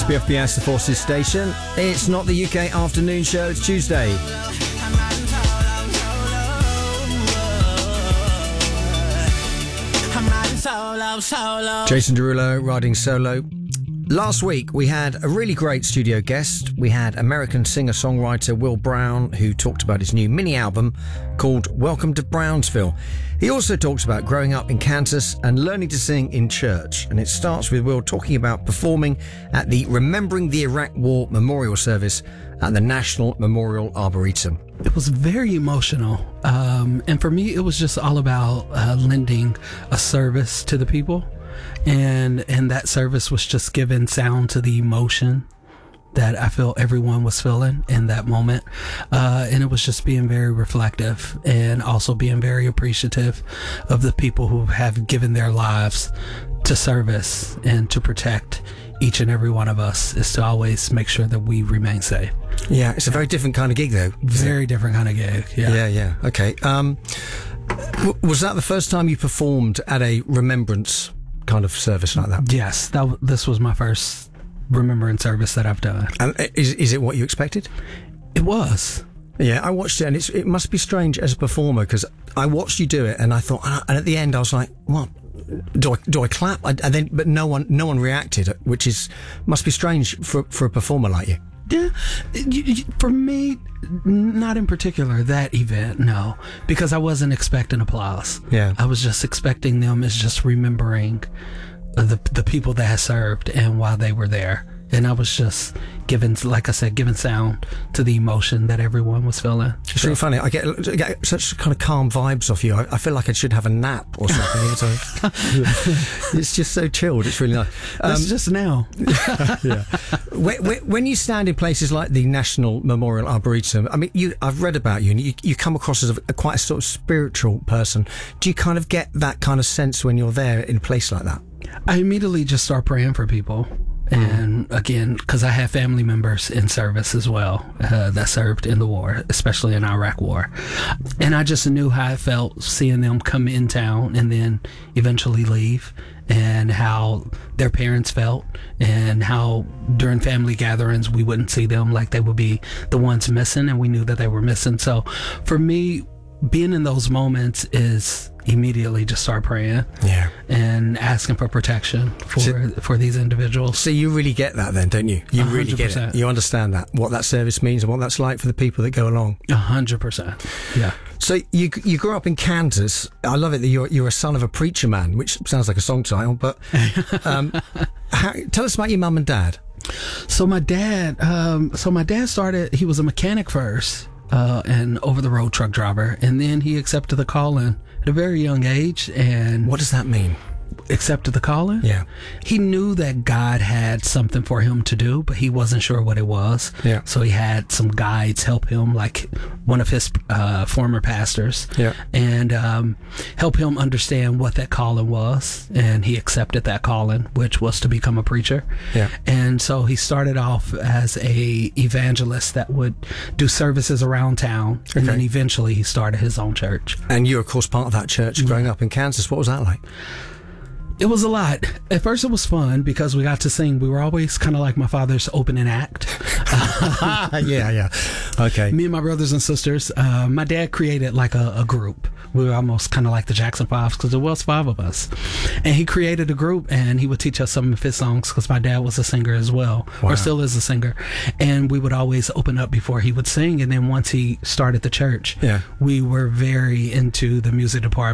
BFBS, the Forces Station. It's not the UK afternoon show, it's Tuesday. Jason Derulo riding solo. Last week we had a really great studio guest. We had American singer-songwriter Will Brown, who talked about his new mini album called Welcome to Brownsville. He also talks about growing up in Kansas and learning to sing in church. And it starts with Will talking about performing at the Remembering the Iraq War Memorial Service at the National Memorial Arboretum. It was very emotional. And for me, it was just all about lending a service to the people. And that service was just giving sound to the emotion that I felt everyone was feeling in that moment. And it was just being very reflective and also being very appreciative of the people who have given their lives to service and to protect each and every one of us, is to always make sure that we remain safe. Yeah, it's a very different kind of gig, though. Very different kind of gig. Yeah. Okay. Was that the first time you performed at a remembrance kind of service like that? Yes, this was my first remembrance service that I've done. And is it what you expected? It was. Yeah, I watched it, and it must be strange as a performer, because I watched you do it, and I thought, and at the end I was like, what? Do I clap? But no one reacted, which must be strange for a performer like you. Yeah, for me, not in particular that event, no, because I wasn't expecting applause. Yeah, I was just expecting them as just remembering the people that had served and why they were there. And I was just giving sound to the emotion that everyone was feeling. It's really funny. I get such kind of calm vibes off you. I feel like I should have a nap or something. It's just so chilled. It's really nice. That's just now. Yeah. When you stand in places like the National Memorial Arboretum, I mean, I've read about you, and you come across as quite a sort of spiritual person. Do you kind of get that kind of sense when you're there in a place like that? I immediately just start praying for people. And again, because I have family members in service as well that served in the war, especially in Iraq War. And I just knew how I felt seeing them come in town and then eventually leave, and how their parents felt, and how during family gatherings we wouldn't see them, like they would be the ones missing, and we knew that they were missing. So for me, being in those moments is immediately just start praying, and asking for protection for these individuals. So you really get that then, don't you? You 100%. Really get it. You understand what that service means and what that's like for the people that go along. 100%. Yeah. So you grew up in Kansas. I love it that you're a son of a preacher man, which sounds like a song title. But tell us about your mum and dad. So my dad started. He was a mechanic first. An over-the-road truck driver, and then he accepted the calling at a very young age. And what does that mean? Accepted the calling? Yeah. He knew that God had something for him to do, but he wasn't sure what it was. Yeah. So he had some guides help him, like one of his former pastors, and help him understand what that calling was. And he accepted that calling, which was to become a preacher. Yeah. And so he started off as a evangelist that would do services around town, and then eventually he started his own church. And you're, of course, part of that church growing up in Kansas. What was that like? It was a lot. At first it was fun because we got to sing. We were always kind of like my father's opening act. Yeah. Okay. Me and my brothers and sisters. My dad created like a group. We were almost kind of like the Jackson 5s because there was 5 of us. And he created a group, and he would teach us some of his songs because my dad was a singer as well, or still is a singer. And we would always open up before he would sing. And then once he started the church, we were very into the music department.